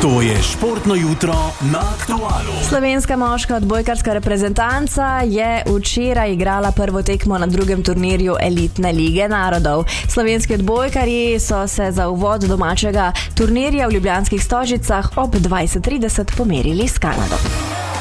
To je športno jutro na Aktualu. Slovenska moška odbojkarska reprezentanca je včeraj igrala prvo tekmo na drugem turnirju elitne lige narodov. Slovenski odbojkarji so se za uvod domačega turnirja v ljubljanskih Stožicah ob 20:30 pomerili s Kanado.